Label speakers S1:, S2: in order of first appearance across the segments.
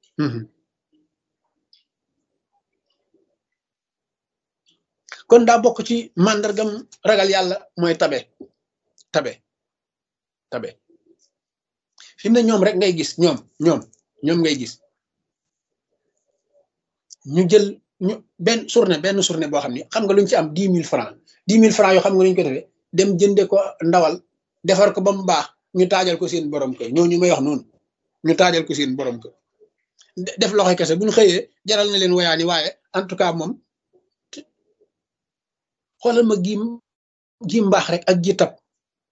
S1: kon daa bokk ci màndargam ragal yàlla mooy tabe tabe tabe fi mu ne ñoom rek ngay gis ñoom ngay gis ñu jël ñu benn journée boo xam ne xam nga luñ ci am 10 000 francs 10 000 francs yoo xam nga luñ ko defee dem jënde ko ndawal defar ko ba mu baax ñu taajal ko seen borom kër ñooñu may wax noonu ñu taajal ko seen borom kër def loxo kese bu ñu xëyee jaral na leen woyaani waaye en tout cas moom xoolal ma gi mbaax rek ak ji tab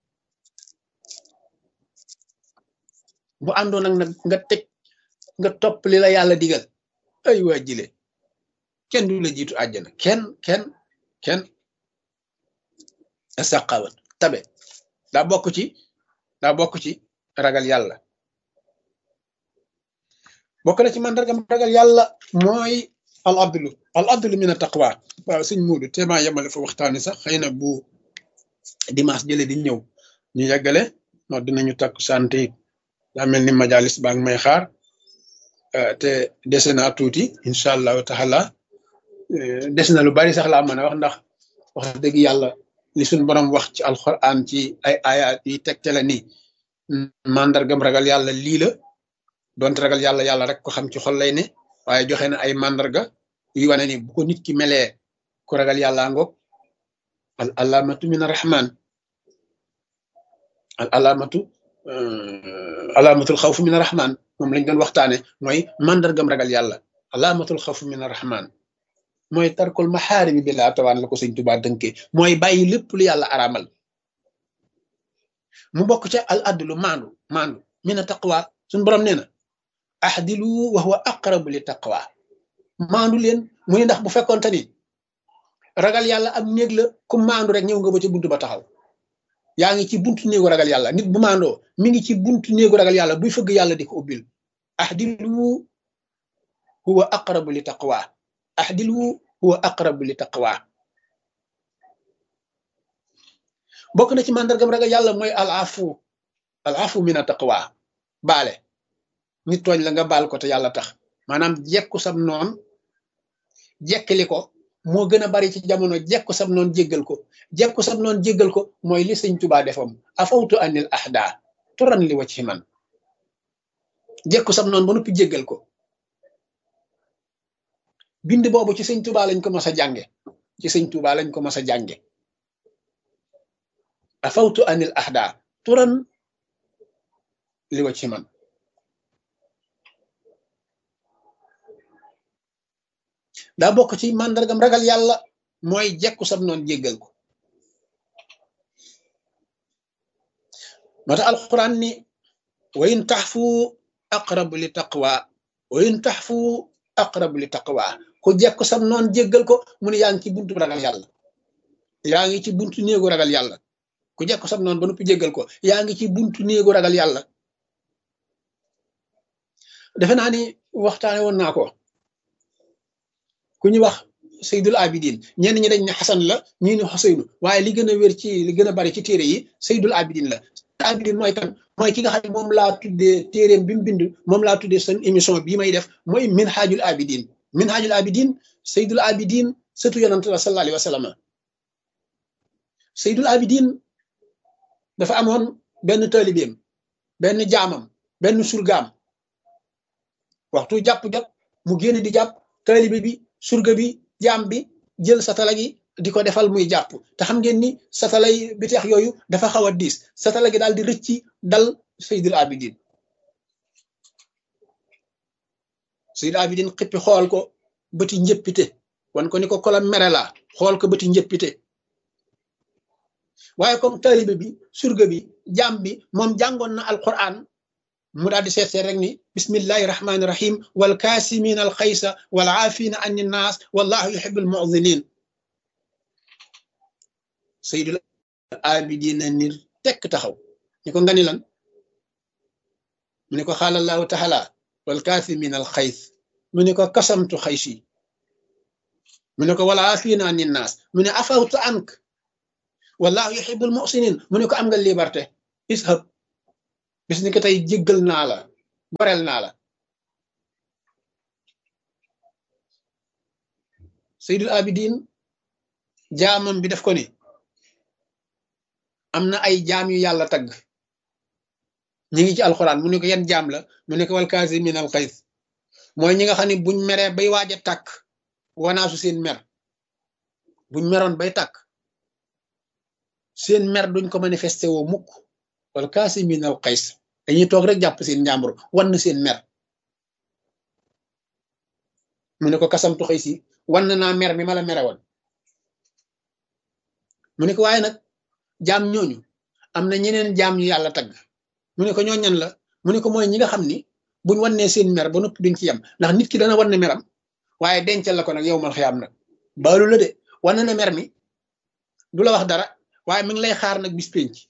S1: bu àndoon nag nga teg nga topp li la yàlla digal ay waa jile kenn du la jiitu àjjana kenn saqawat tabe daa bokk ci ragal yàlla bokk na ci mandargam ragal yàlla mooy al adlu min taqwa waaw sëñ Muudu te maa yemale fa waxtaani sax xëy na bu dimanche jële di ñëw ñu yeggale no dinañu takku santé daa mel ni majalis baa ngi may xaar te dese naa tuuti incha allahu taala des na lu bari sax laa mën a wax ndax wax dëgg yàlla li suñ borom wax ci alquran ci ay ayat yi tegtale ni mandargam ragal yàlla lii la doonte ragal yàlla rek ko xam ci xol lay ne waaye joxe na ay mandarga yu wane ni bu ko nit ki melee ku ragal yàlla ngoog al alamatu min arrahman al alamatu alamatul xawf min arrahman moom lañ doon waxtaane mooy mandargam ragal yàlla alamatul xawf min arrahman mooy tarkul maxaarimi bi laa tawaan la ko sëñ Tuubaa dënkee mooy bàyyi lépp lu yàlla araamal mu bokk ca al adlu maandu min a taqwa suñu borom nee na ahdilu wa huwa aqrabu li taqwa maandu leen mu ni ndax bu fekkoonte ni ragal yàlla am néeg la ku maandu rek ñëw nga ba ca buntu ba taxaw yaa ngi ci buntu néegu ragal yàlla nit bu maandoo mi ngi ci buntu néegu ragal yàlla buy fëgg yàlla di ko ubbil ahdilu huwa aqrabu li taqwa ahdilu huwa aqrabu li taqwa bokk na ci mandargam ragal yàlla mooy al afu min a taqwa baale nit tooñ la nga baal ko te yàlla tax maanaam jekku sab noon jekkili ko moo gën a bari ci jamono jekku sab noon jéggal ko mooy li sëñ Tuubaa defam afawtu anil ahda turan li wacci man jekku sab noon ba noppi jéggal ko bind boobu ci sëñ Tuubaa lañ ko mas a jànge afawtu anil ahda turan li wacci man daa bokk ci màndargam ragal yàlla mooy jekku sab noon jéggal ko moo tax alquran ni wa in taxfu aqrabu li taqwa ku jekku sab noon jéggal ko mu ne yaa ngi ci buntu ragal yàlla yaa ngi ci buntu néegu ragal yàlla ku jekku sab noon ba noppi jéggal ko yaa ngi ci buntu néegu ragal yàlla defe naa ni waxtaane woon naa ko ku ñu wax Seydul Abidin ñenn ñi dañ ne Xasan la ñii ne Xuseynu waaye li gën a wér ci li gën a bari ci téere yi Seydul Abidin la Abidin mooy kan mooy ki nga xam ne moom laa tuddee téereem bi mu bind moom laa tuddee seen émission bii may def mooy Minhajul Abidin Seydul Abidin sëtu yonent la sallallahu alayhi wa sallam Seydul Abidin dafa amoon benn taalibeem benn jaamam benn surgaam waxtu jàpp jot mu génn di jàpp taalibe bi surga bi jaam bi jël satala gi di ko defal muy jàpp te xam ngeen ni satalay bi teex yooyu dafa xaw a diis satala gi daal di rëcci dal Seydul Abidin xippi xool ko bëti njëppite wan ko ni ko kola mere la xool ko bëti njëppite waaye comme taalibe bi surga bi jaam bi moom jàngoon na alquran mu daal di seet rek ni bismillahi rahmaani rahim wal kaasimin al xaysa wal aafina anni naas wallahu yuhibbul mu'dinin Seydul Abidin ni tekk taxaw ni ko nga ni lan mu ne ko xaala allahu taala wal kaasimin al xays mu ne ko kasamtu xaysi mu ne ko wal aafina anni naas mu ne afawtu ank wallahu yuhibbul muhsinin mu ne ko am nga liberté ishab bis ni ko tey jéggal naa la goreel naa la Seydul Abidin jaamam bi def ko ni am na ay jaam yu yàlla tagg ñi ngi ci alxuraan mu ne ko yan jaam la mu ne ko wal kaasimin al xays mooy ñi nga xam ne buñ meree bay waaj a tàkk wanaasu seen mer buñ meroon bay tàkk seen mer duñ ko manifesté woo mukk wal kaasimin al xays dañuy toog rek jàpp seen njàmbur wan na seen mer mu ne ko kasamtu xëy si wan naa mer mi ma la mere woon mu ne ko waaye nag jaam ñooñu am na ñeneen jaam yu yàlla tagg mu ne ko ñoo ñan la mu ne ko mooy ñi nga xam ni buñ wannee seen mer ba noppi duñ ci yem ndax nit ki dana wan ne meram waaye dencal la ko nag yow mal xiyaam nag baalu la de wan na mer mi du la wax dara waaye mi ngi lay xaar nag bis penc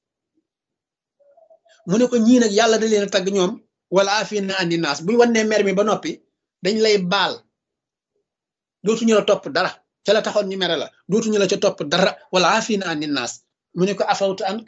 S1: mu ne ko ñii nag yàlla da leen a tagg ñoom wala afina andi naas buñ wannee mer mi ba noppi dañ lay baal dootuñu la topp dara ca la taxoon ñu mere la dootuñu la ca topp dara wala afina andi naas mu ne ko afawtu an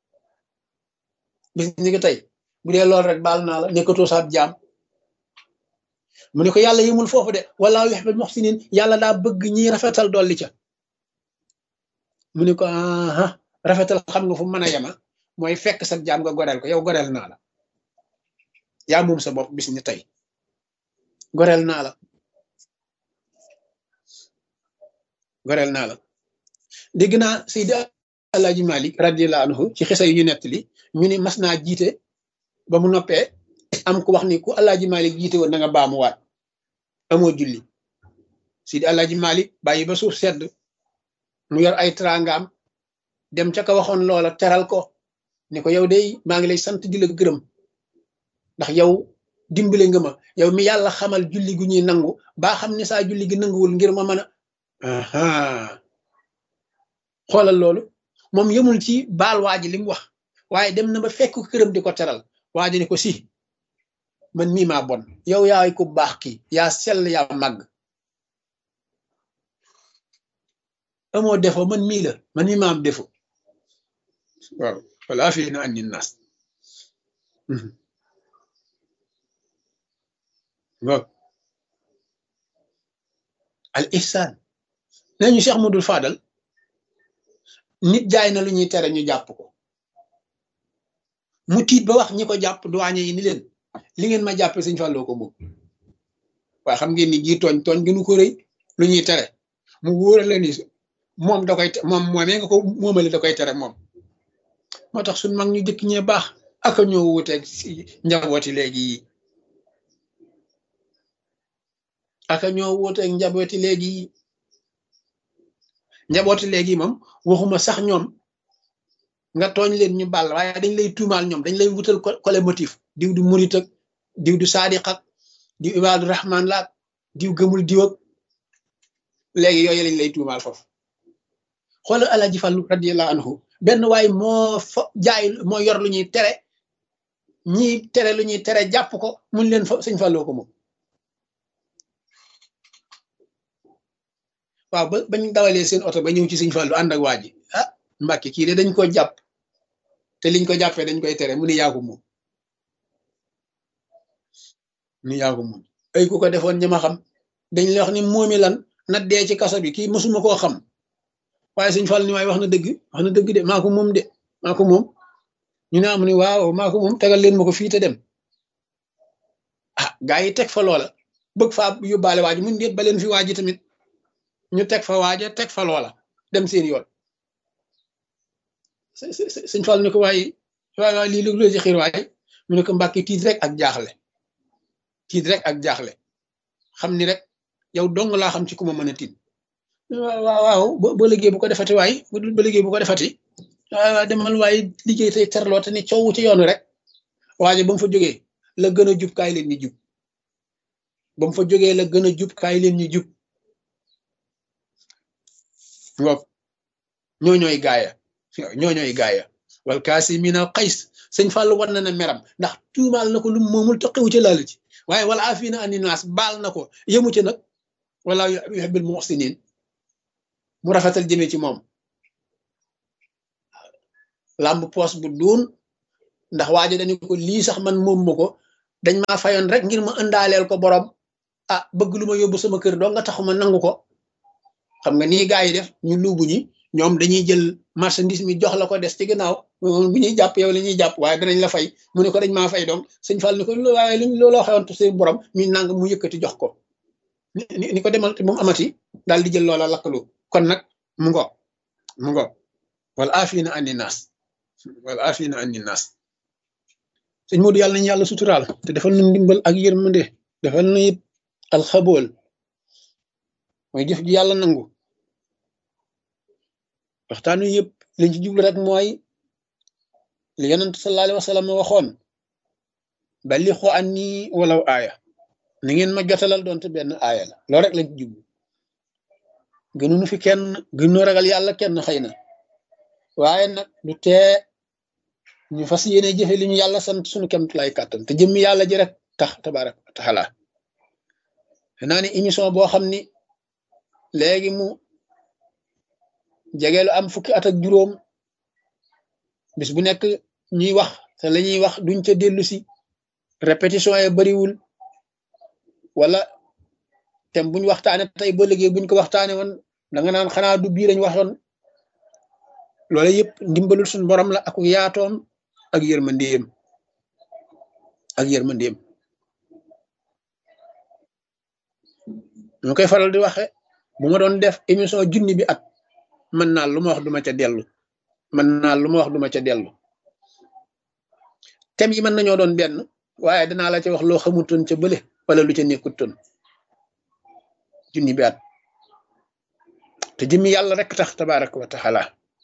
S1: bis ni ko tey bu dee loolu rek baal naa la nekkatoo saab jaam mu ne ko yàlla yimul foofu de wallaahu yuhibbul muhsinin yàlla daa bëgg ñi rafetal dolli ca mu ne ko aha rafetal xam nga fu mu mën a yema mooy fekk sa jaam nga goreel ko yow goreel naa la yaa moom sa bopp bis ni tey goreel naa la goreel naa la dégg naa Seydi Alaaji Malik radiyallahu anhu ci xisa yu ñu nettali ñu ni mas naa jiite ba mu noppee am ku wax ni ku Alaaji Malik jiite woon na nga baamuwaat amoo julli Seydi Alaaji Malik bàyyi ba suuf sedd mu yor ay trangaam dem ca ka waxoon loola teral ko ni ko yow de maa ngi lay sant di la gërëm ndax yow dimbale nga ma yow mi yàlla xamal julli gu ñuy nangu baa xam ne saa julli gi nanguwul ngir ma mën a xoolal loolu moom yemul ci baal waa ji li mu wax waaye dem na ba fekk këram di ko teral waa ji ne ko si man mii maa bon yow yaay ku baax kii yaa sell yaa màgg amoo defo man mii la man mii maa am defo waaw wala fi na andi naas waaw al ihsan nañu Cheikh Modou Fadal nit jaay na lu ñuy tere ñu jàpp ko mu tiit ba wax ñi ko jàpp duwaañe yi ni leen li ngeen ma jàppe Sëñ Fallou ko moom waaye xam ngeen ni ji tooñ gënu ko rëy lu ñuy tere mu wóora la ni moom da koy moom moomee nga ko moomale da koy tere moom moo tax suñ mag ñu jëkk ñee baax aka ñoo wuteeg si njabooti léegi yi aka ñoo wuteeg njabooti léegi yi njabooti léegi moom waxuma sax ñoom nga tooñ leen ñu bàll waaye dañ lay tuumaal ñoom dañ lay wutal kole motif diw du murit ak diw du saadiq ak diw ibaadu rahman laak diw gëmul diw ak léegi yooyu lañ lay tuumaal foofu xoolal Alaaji Fallu radiyallahu anhu benn waay moo fa jaay moo yor lu ñuy tere ñi tere lu ñuy tere jàpp ko mun leen fa Sëñ Falloo ko moom waaw ba bañ dawalee seen oto ba ñëw ci Sëñ Fallu ànd ak waa ji ah Mbàkke kii de dañ ko jàpp te liñ ko jàppee dañ koy tere mu ni yaa ko moom ni yaa ko moom ay ku ko defoon ñi ma xam dañ lay wax ni moomi lan na dee ci kaso bi kii mësuma koo xam waaye Sëñ Fallu ni waaye wax na dëgg de maa ko moom de maa ko moom ñu ne am ni waaw maa ko moom tegal leen ma ko fii te dem ah gaa yi teg fa loola bëgg faa yóbbaale waa ji mun déet ba leen fi waa ji tamit ñu teg fa waaja teg fa loola dem seen yoon Sëñ Fallu ne ko waaye lii lu ci xiir waaye mu ne ko Mbàkke tiit rek ak jaaxle xam ni rek yow dong laa xam ci ku ma mën a tiit waaw ba liggéey bu ko defati waaye ba liggéey bu ko defati waaw demal waaye liggéey tey terloo te ni coow ci yoonu rek waaye ba mu fa jógee la gën a jub kaay leen ñu jub ba mu fa jógee la gën a jub kaay leen ñu jub waaw ñooñooy gaaya wal kaasimiina al xays Sëñ Fallu war na meram ndax tuumaal na ko lu moomul te xewu ci laal ci waaye wala afiina ani naas baal na ko yemu ci nag wala yuhibbul muhsinin mu rafetal jëmee ci moom làmb poos bu duun ndax waajo dañu ko lii sax man moom ma ko dañ maa fayoon rek ngir ma ëndaaleel ko borom ah bëgg lu ma yóbbu sama kër doo nga taxuma nangu ko xam nga nii gaa yi def ñu luubu ñi ñoom dañuy jël marchandise mi jox la ko des ci ginnaaw bu ñuy jàpp yow la ñuy jàpp waaye danañ la fay mu ne ko dañ maa fay donc sëñ Fall ni ko waaye luñ looloo xewantu seen borom mi nang mu yëkkati jox ko ni ko demal te moom amati daal di jël loola lakkalu kon nag mu ngo wala afina ani naas wala afina ani naas sëñ Modou yàlla nañu yàlla suturaal te defal nu ndimbal ak yërmande defal nu it alxabool mooy jëf ji yàlla nangu waxtaan wi yëpp liñ ci jublu rek mooy li yonent sallallahu alayhi wa sallam waxoon balixu anni walaw aaya ni ngeen ma jotalal doonte benn aaya la loolu rek lañ ci jublu gënuñu fi kenn gënuñu ragal yàlla kenn xëy na waaye nag du tee ñu fas yéene jëfe li ñu yàlla sant suñu kemtulay kàttan te jëmmi yàlla ji rek tax tabaaraka wa taala naa ni émission boo xam ni léegi mu jegeelu am fukki at ak juróom bis bu nekk ñuy wax te la ñuy wax duñ ca dellu si répétition yi bariwul wala tem buñ waxtaane tey ba léegi buñ ko waxtaane woon da nga naan xanaa du bii lañ waxoon loolu yëpp ndimbalul suñu borom la ak yaatoom ak yërmandeem ñu koy faral di waxe bu ma doon def émission junni bi at mën naa lu ma wax duma ca dellu thème yi mën nañoo doon benn waaye danaa la ca wax loo xamutoon ca bële wala lu ca nekkutoon junni bi at te jëmmi yàlla rek tax tabaraka wa taala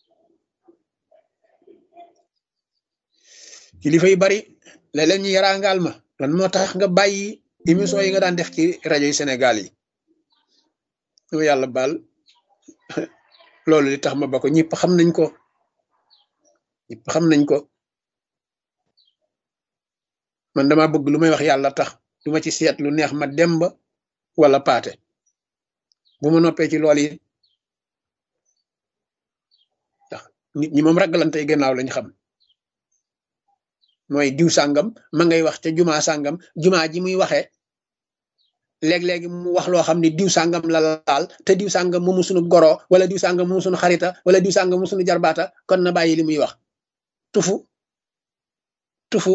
S1: kilifa yu bari léeg-léeg ñu yaraangaal ma lan moo tax nga bàyyi émission yi nga daan def ci rajo yi Sénégal yi yow yàlla baal loolu li tax ma ba ko ñëpp xam nañ ko man dama bëgg lu may wax yàlla tax du ma ci seet lu neex ma demba wala paate bu ma noppee ci loolu yi ndax nit ñi moom ragalantey gannaaw lañ xam mooy diw sàngam ma ngay wax ca jumaa sàngam jumaa ji muy waxee léeg-léegi mu wax loo xam ne diw sàngam la laal te diw sàngam moomu suñu goro wala diw sàngam moomu suñu xarita wala diw sàngam moomu suñu jarbaata kon na bàyyi li muy wax tufu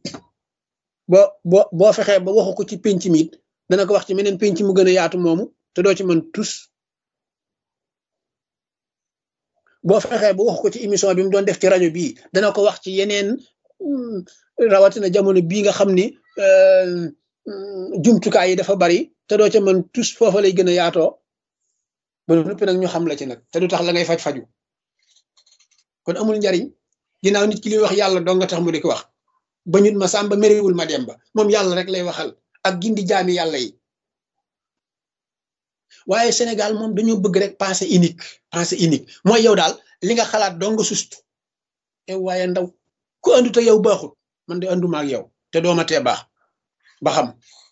S1: boo fexee ba waxu ko ci penc mi it dana ko wax ci meneen penc mu gën a yaatu moomu te doo ci mën tus boo fexee ba waxu ko ci émission bi mu doon def ci rajo bii dana ko wax ci yeneen rawatina jamono bii nga xam ni jumtukaay yi dafa bari te doo ca mën tus foofa lay gën a yaatoo ba noppi nag ñu xam la ci nag te du tax la ngay faju kon amul njariñ ginnaaw nit ki li wax yàlla dong nga tax mu di ko wax ba ñut ma sàmba mériwul ma dem ba moom yàlla rek lay waxal ak gindi jaami yàlla yi waaye Sénégal moom dañoo bëgg rek pensée unique mooy yow daal li nga xalaat dong nga sustu waaye ndaw ku andu te yow baaxul man de anduma ak yow te dooma tee baax ba xam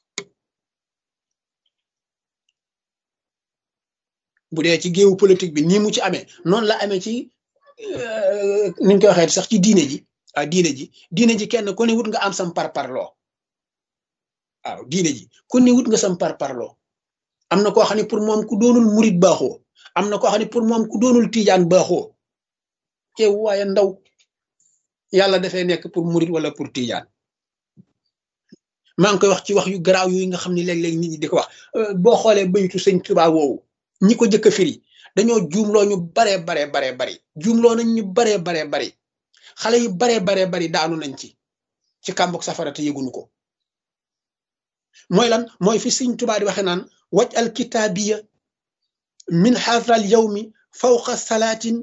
S1: bu dee ci géewu politique bi nii mu ci amee noonu la amee ci niñ koy waxee sax ci diine ji kenn ku ne wut nga am sam parparloo waaw diine ji ku ne wut nga sam parparloo am na koo xam ne pour moom ku doonul murit baaxoo am na koo xam ne pour moom ku doonul tiijaan baaxoo te waaye ndaw yàlla dafay nekk pour murit wala pour tiijaan maa ngi koy wax ci wax yu garaaw yooyu nga xam ne léeg-léeg nit ñi di ko wax boo xoolee baytu sëñ Tuubaa woowu ñi ko jëkk a firi dañoo juumloo ñu baree bari juumloo nañ ñu baree bari xale yu baree bari daanu nañ ci kàmbug safara te yëgunu ko mooy lan mooy fi sëñ Tuubaa di waxe naan waj al kitaabiya min xaafral yawmi fawqa salaatin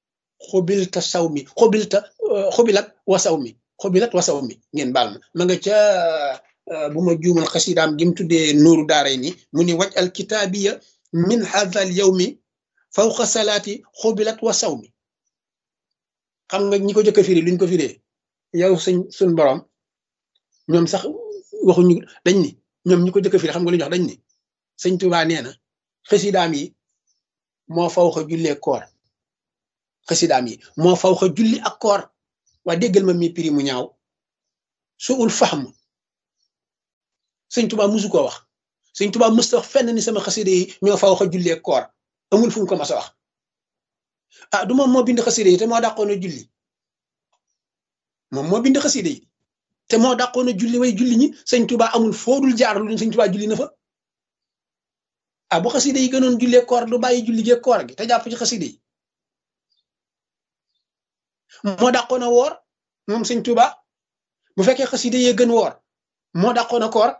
S1: xubilat wa sawmi ngeen baal ma nga ca bu ma juumal xasidaam gi mu tuddee nuuru daaray ni mu ni waj al kitaabiya min xaafral yawmi fawqa salaati xubilat wa sawmi xam nga ñi ko jëkk a firi luñ ko firee yow suñ borom ñoom sax waxuñu dañ ni ñoom ñi ko jëkk a firi xam nga lu ñu wax dañ ni sëñ Tuubaa nee na xasidaam yi moo fawxa jullee koor xasidaam yi moo fawxa julli ak koor waa déggal ma mi piri mu ñaaw su ul fahm sëñ Tuubaa musu koo wax sëñ Tuubaa musta wax fenn ni sama xasida yi ñoo fawxa jullee koor amul fu mu ko mas a wax ah du moom moo bind xasida yi te moo dàqoon a julli moom moo bind xasida yi te moo dàqoon a julli way julli ñi sëñ Tuubaa amul foodul jaar lu sëñ Tuubaa julli na fa ah bu xasida yi gënoon jullee koor du bàyyi julli gee koor gi te jàpp ci xasida yi moo dàqoon a woor moom sëñ Tuubaa bu fekkee xasida yee gën woor moo dàqoon a koor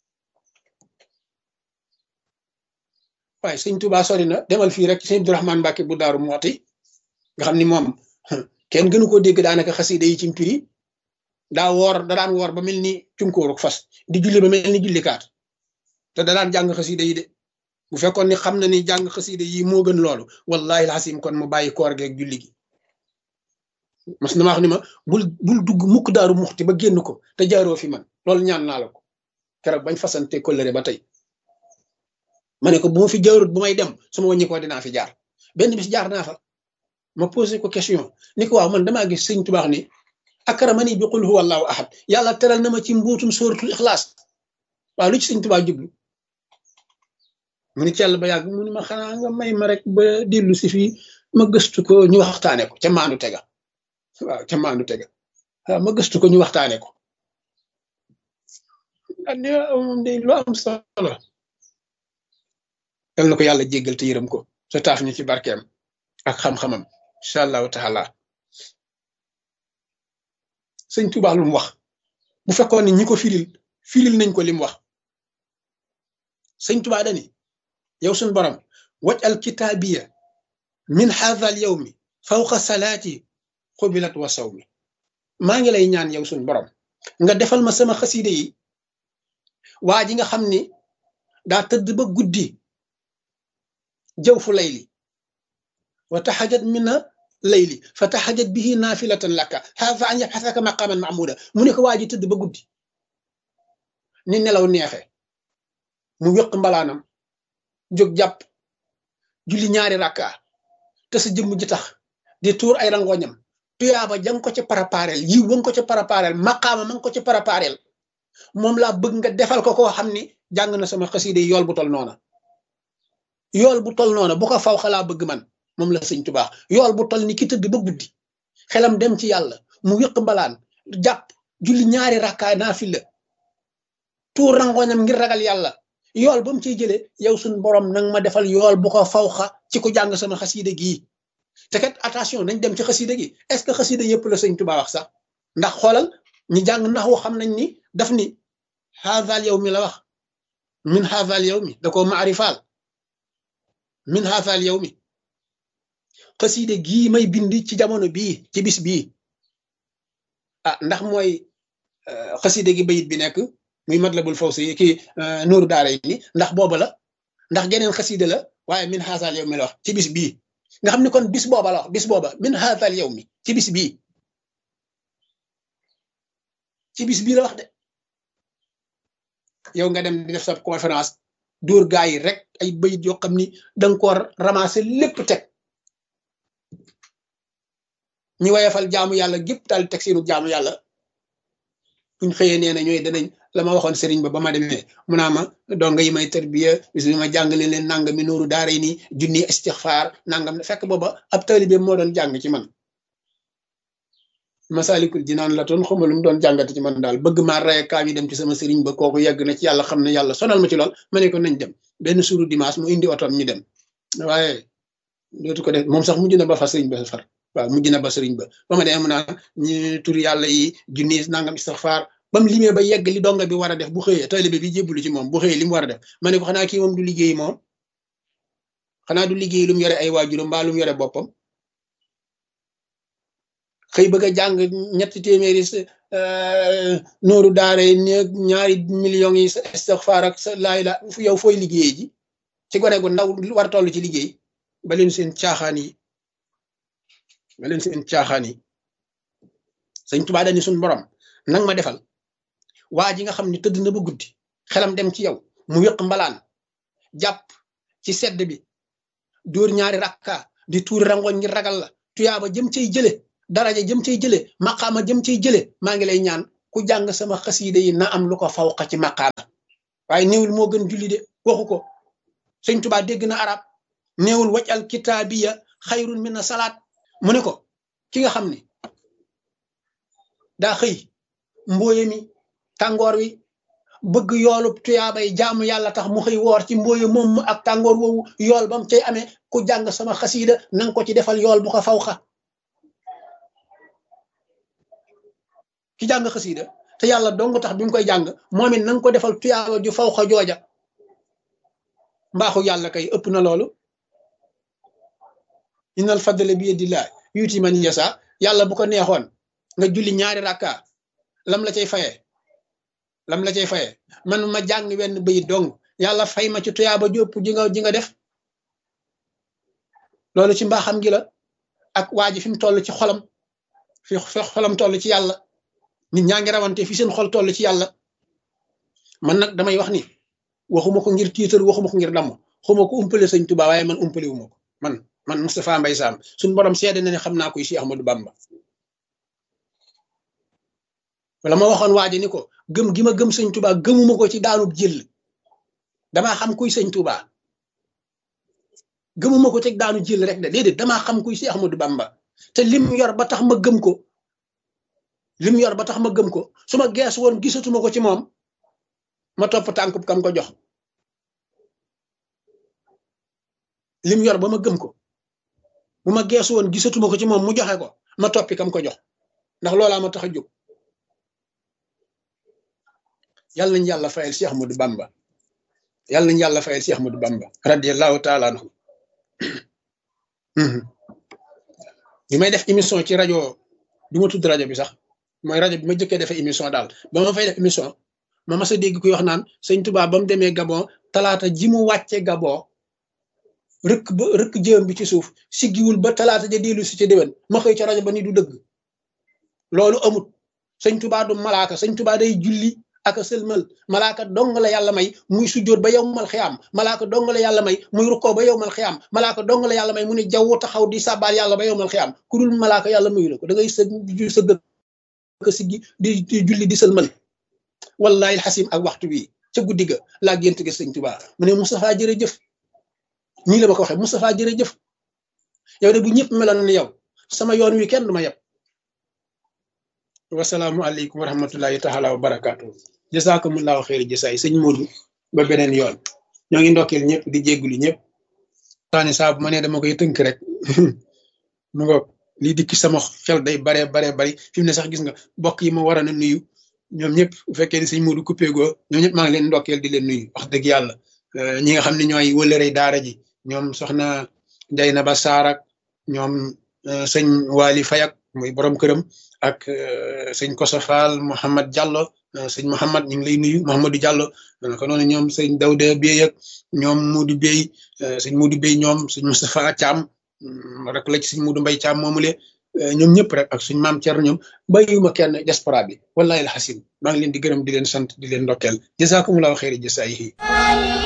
S1: waaye sëñ Tuubaa sori na demal fii rek sëñ Abdourahmane Mbàkke bu Daaru Muxti nga xam ni moom kenn gënu koo dégg daanaka xasida yi ci mpiri daa woor da daan woor ba mel ni cunkóoru fas di julli ba mel ni jullikaat te da daan jàng xasida yi de bu fekkoon ni xam na ni jàng xasida yi moo gën loolu wallahi alhasim kon mu bàyyi koor geeg julli gi mas na ma wax ni ma bul dugg mukk Daaru Muxti ba génn ko te jaaroo fi man loolu ñaan naa la ko keroog bañ fasante kóllëre ba tey ma ne ko bu ma fi jaarut bu may dem su ma wàññi ko dinaa fi jaar benn bis jaar naa fa ma posé ko question ni ko waaw man damaa gis sëñ Tuubaa ni akramani bi qul huwa allahu ahad yàlla teral na ma ci mbuutum sóoratul ixlaas waaw lu ci sëñ Tuubaa jublu mu ni cell ba yàgg mu ni ma xanaa nga may ma rek ba dellu si fii ma gëstu ko ñu waxtaane ko ca maandu tega waaw ca maandu tega waaw ma gëstu ko ñu waxtaane ko andi moom de lu am solo yal na ko yàlla jéggal te yërëm ko te taaf ñu ci barkeem ak xam-xamam incha allahu taala sëñ Tuubaa lu mu wax bu fekkoon ne ñi ko firil nañ ko li mu wax sëñ Tuubaa dani yow suñ borom waj al kitaabiya min haadha al yawmi fawqa salaati xubilat wa sawmi maa ngi lay ñaan yow suñ borom nga defal ma sama xasiide yi waa ji nga xam ni daa tëdd ba guddi jëw fu layli wa taxajat mina layli fa taxajat bihi naafilatan laka haadha an yabxasaka maqaman mahmuda mu ne ko waa ji tëdd ba guddi ni nelaw neexe mu wéq mbalaanam jóg jàpp julli ñaari rakka te sa jëmm ji tax di tuur ay rangoñam tuyaaba jang ko ca parapareel yiw wa nga ko ca parapareel maqaama ma nga ko ca parapareel moom laa bëgg nga defal ko koo xam ni jàng na sama xasiide yool bu tol noona yool bu tol noona bu ko faw xalaa bëgg man moom la sëñ Tuubaa yool bu tol ni ki tëdd ba guddi xelam dem ci yàlla mu wéq mbalaan jàpp julli ñaari rakkaay naafila tuur rangoñam ngir ragal yàlla yool ba mu ciy jëlee yow suñ borom nang ma defal yool bu ko fawxa ci ku jàng sama xasiide gii te kat attention nañ dem ci xasiide gi est-ce que xasiide yëpp la sëñ Tuubaa wax sax ndax xoolal ñi jàng ndax xam nañ ni daf ni haadhal yow mi la wax min haadhal yow mi da ko maarifaal min haadhal yow mi xasiide gii may bind ci jamono bii ci bis bii ah ndax mooy xasiide gi bayit bi nekk muy Matlabul Fawzayni kii Nuuru Daarayni ndax booba la ndax geneen xasiide la waaye min haadhal yow mi la wax ci bis bii nga xam ne kon bis booba la wax bis booba min haadhal yow mi ci bis bii la wax de yow nga dem di def sa conférence dóor gaa yi rek ay bayit yoo xam ni danga ko ramasser lépp teg ñi wayefal jaamu yàlla gépp daal teg seenu jaamu yàlla buñ xëyee nee na ñooy danañ la ma waxoon sëriñ ba ma demee mu naa ma donga yi may tarbiya bis bi ma jàngale leen nangami Nuuru Daarayni junni istixfaar nangam fekk booba ab taalibe moo doon jàng ci man Masaalikul Jinaan la toon xamalum doon jàngate ci man daal bëgg maa raye kaa yi dem ci sama sëriñ ba kooku yegg na ci yàlla xam ne yàlla sonal ma ci lool ma ne ko nañ dem benn suuru dimanche mu indi otoom ñu dem waaye dootu ko def moom sax mujj na ba fa sëriñ ba far waaw mujj na ba sëriñ ba ba ma demee mu naa ñu tur yàlla yi junni nangam istixfaar ba mu limee ba yegg li donga bi war a def bu xëyee taalibe bi jébbalu ci moom bu xëyee li mu war a def ma ne ko xanaa kii moom du liggéey moom xanaa du liggéey lu mu yore ay waajuram mbaa lu mu yore boppam xëy bëgg a jàng ñetti téeméeri Nuuru Daarayni ñaari millions yi sa istixfaar ak sa laay la yow fooy liggéey ji ci gone gu ndaw war toll ci liggéey ba leen seen caaxaan yi sëñ Tuubaa dañu suñ borom nang ma defal waa ji nga xam ne tëdd na ba guddi xelam dem ci yow mu wéq mbalaan jàpp ci sedd bi dóor ñaari rakka di tuuri rangoñ ngir ragal la tuyaaba jëm cay jële daraja jëm cay jële maqaama jëm cay jële maa ngi lay ñaan ku jàng sama xasiida yi na am lu ko fawqa ci maqaama waaye néewul moo gën julli de waxu ko sëñ Tuubaa dégg na arab néewul wajal kitaabiya xayrun min salaat mu ne ko ki nga xam ne daa xëy mbooye mi tàngoor wi bëgg yoolub tuyaabay jaamu yàlla tax mu xëy woor ci mbooye moom ak tàngoor woowu yool bam cay amee ku jàng sama xasiida nanga ko ci defal yool bu ko faw xa ki jàng xasiida te yàlla dong tax bi mu koy jàng moom it nanga ko defal tuyaaba ju faw xa jooja mbaaxu yàlla kay ëpp na loolu innal fadla bi yadillah yuuti man yasa yàlla bu ko neexoon nga julli ñaari rakka lam la cay faye man ma jàng wenn bayit dong yàlla fay ma ci tuyaaba ju ëpp ji nga def loolu ci mbaaxam gi la ak waa ji fi mu toll ci xolam fi xolam toll ci yàlla nit ñaa ngi rawante fi seen xol toll ci yàlla man nag damay wax ni waxuma ko ngir tiitar waxuma ko ngir damm xuma ko umpale sëñ Tuubaa waaye man umpale wu ma ko man Moustapha Mbaye Sam suñu borom seede na ne xam naa koy Cheikh Ahmadou Bamba wala ma waxoon waa ji ni ko gëm gi ma gëm sëñ Tuubaa gëmuma ko ci daanub jël damaa xam kuy sëñ Tuubaa gëmuma ko teg daanu jël rek de déedéet damaa xam kuy Cheikh Ahmadou Bamba te lim yor ba tax ma gëm ko su ma gees woon gisatuma ko ci moom ma topp tànkub kam ko jox lim yor ba ma gëm ko bu ma gees woon gisatuma ko ci moom mu joxe ko ma toppi kam ko jox ndax loolaa ma tax a jóg yàlla nañu yàlla fayal Cheikh Ahmadou Bamba yàlla nañu yàlla fayal Cheikh Ahmadou Bamba radiyallahu taala anhu bi may def émission ci rajo du ma tudd rajo bi sax mooy rajo bi ma jëkkee defee émission daal ba ma fay def émission ma mas a dégg kuy wax naan sëñ Tuubaa ba mu demee Gabon talaata ji mu wàcce Gabon rëkk jëm bi ci suuf siggiwul ba talaata ja dellu si ca déwén ma xëy ca rajo ba ni du dëgg loolu amut sëñ Tuubaa du malaaka sëñ Tuubaa day julli ak a sëlmal malaaka dong la yàlla may muy sujjóot ba yowmal xiyaam malaaka dong la yàlla may muy rukkoo ba yowmal xiyaam malaaka dong la yàlla may mu ne jaww taxaw di sàbbaal yàlla ba yowmal xiyaam ku dul malaaka yàlla mayu la ko da ngay sëgg ka siggi di julli di sëlmal wallahi alxasim ak waxtu bii ca guddi ga laa gént gi sëñ Tuubaa mu ne Moustapha jërëjëf ñii la ma ko waxee Moustapha jërëjëf yow de bu ñëpp meloon na yow sama yoon wi kenn du ma yeb wasalaamu aleykum wa rahmatullahi taala wa barakaatu jazakumullahu xeeri jasaay sëñ Modou ba beneen yoon ñoo ngi ndokkeel ñëpp di jéggulu ñëpp taani saa bu ma nee dama koy tënk rek mu ngoog lii dikki sama xel day baree bari fi mu ne sax gis nga bokk yi ma war a nuyu ñoom ñëpp bu fekkee ni sëñ Modou coupé goo ñoom ñëpp maa ngi leen ndokkeel di leen nuyu wax dëgg yàlla ñi nga xam ne ñooy wëlërey daara ji ñoom soxna Jaynaba Saar ak ñoom sëñ Waly Fayak muy borom këram ak sëñ Kosa Fall Mouhamad Diallo sëñ Mouhamad ñu ngi lay nuyu Mouhamadou Diallo ko noonu ñoom sëñ Dawda Bey ak ñoom Modou Bey sëñ Modou Bey ñoom sëñ Moustapha Thiam rek la ci sëñ Modou Mbaye Thiam moomule ñoom ñëpp rek ak suñ maam Thierno ñoom bàyyiwuma kenn diaspora bi wallahi alxasim maa ngi leen di gërëm di leen sant di leen ndokkeel jazakumullahu xeeri jasaayihi